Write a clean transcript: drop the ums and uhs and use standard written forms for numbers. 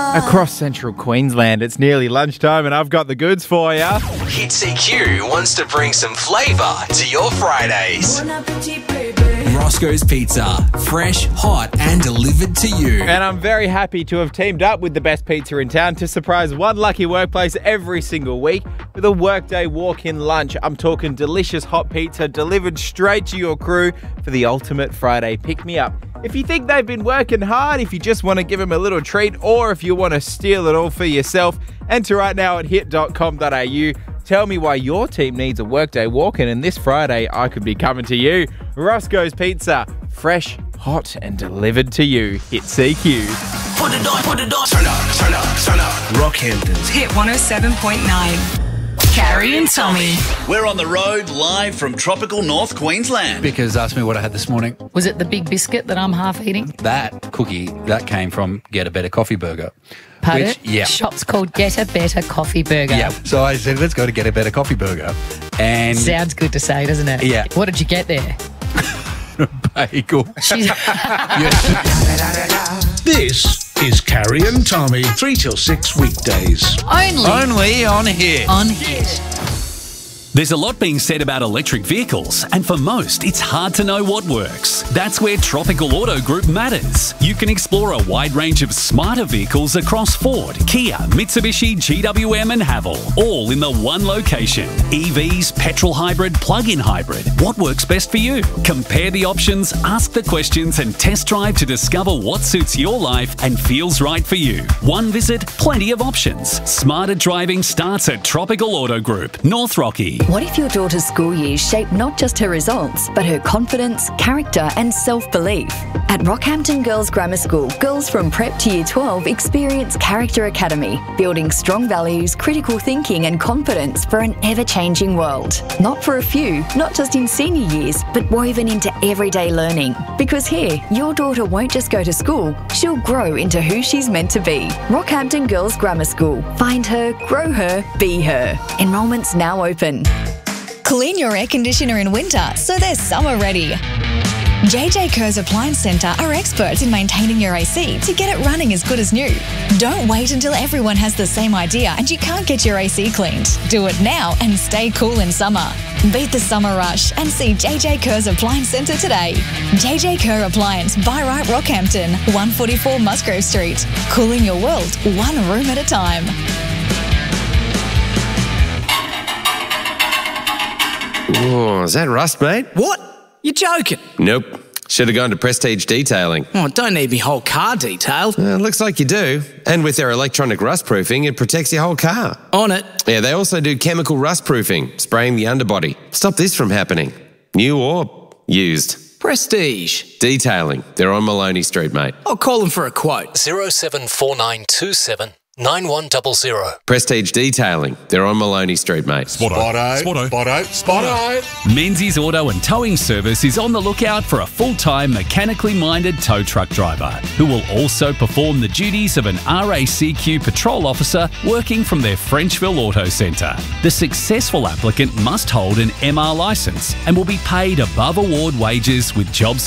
Across central Queensland, it's nearly lunchtime and I've got the goods for you. Hit CQ wants to bring some flavour to your Fridays. Roscoe's Pizza. Fresh, hot and delivered to you. And I'm very happy to have teamed up with the best pizza in town to surprise one lucky workplace every single week with a workday walk-in lunch. I'm talking delicious hot pizza delivered straight to your crew for the ultimate Friday pick-me-up. If you think they've been working hard, if you just want to give them a little treat, or if you want to steal it all for yourself, enter right now at hit.com.au. Tell me why your team needs a workday walk-in, and this Friday I could be coming to you. Roscoe's Pizza, fresh, hot and delivered to you. Hit CQ. Put it on, turn up. Rockhampton's Hit 107.9. Carrie and Tommy. We're on the road live from tropical North Queensland. Because asked me what I had this morning. Was it the big biscuit that I'm half eating? That cookie, that came from Get a Better Coffee Burger. Pardon? Yeah. Shop's called Get a Better Coffee Burger. Yeah. So I said, let's go to Get a Better Coffee Burger. And Sounds good to say, doesn't it? Yeah. What did you get there? bagel. This is Carrie and Tommy, 3 till 6 weekdays. Only on Hit. On Hit. There's a lot being said about electric vehicles, and for most, it's hard to know what works. That's where Tropical Auto Group matters. You can explore a wide range of smarter vehicles across Ford, Kia, Mitsubishi, GWM and Haval, all in the one location. EVs, petrol hybrid, plug-in hybrid. What works best for you? Compare the options, ask the questions and test drive to discover what suits your life and feels right for you. One visit, plenty of options. Smarter driving starts at Tropical Auto Group, North Rocky. What if your daughter's school years shape not just her results, but her confidence, character and self-belief? At Rockhampton Girls Grammar School, girls from Prep to Year 12 experience Character Academy, building strong values, critical thinking and confidence for an ever-changing world. Not for a few, not just in senior years, but woven into everyday learning. Because here, your daughter won't just go to school, she'll grow into who she's meant to be. Rockhampton Girls Grammar School. Find her, grow her, be her. Enrolment's now open. Clean your air conditioner in winter so they're summer ready. JJ Kerr's Appliance Centre are experts in maintaining your AC to get it running as good as new. Don't wait until everyone has the same idea and you can't get your AC cleaned. Do it now and stay cool in summer. Beat the summer rush and see JJ Kerr's Appliance Centre today. JJ Kerr Appliance by Right Rockhampton, 144 Musgrave Street. Cooling your world one room at a time. Oh, is that rust, mate? What? You're joking? Nope. Should have gone to Prestige Detailing. Oh, don't need me whole car detailed. Looks like you do. And with their electronic rust proofing, it protects your whole car. On it. Yeah, they also do chemical rust proofing, spraying the underbody. Stop this from happening. New or used. Prestige Detailing. They're on Maloney Street, mate. I'll call them for a quote. 074927 9100. Prestige Detailing. They're on Maloney Street, mate. Spotto. Menzies Auto and Towing Service is on the lookout for a full-time mechanically minded tow truck driver who will also perform the duties of an RACQ patrol officer working from their Frenchville Auto Centre. The successful applicant must hold an MR licence and will be paid above award wages with job